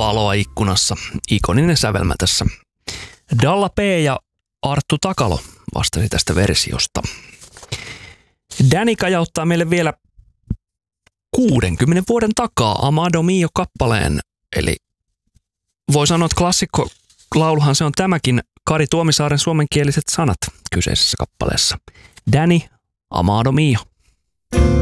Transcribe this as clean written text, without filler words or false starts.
valoa ikkunassa. Ikoninen sävelmä tässä. Dalla P ja Arttu Takalo vastasi tästä versiosta. Danny kajauttaa meille vielä 60 vuoden takaa Amado Mio-kappaleen. Eli voi sanoa, että klassikkolauluhan se on tämäkin. Kari Tuomisaaren suomenkieliset sanat kyseisessä kappaleessa. Danny, Amado Mio.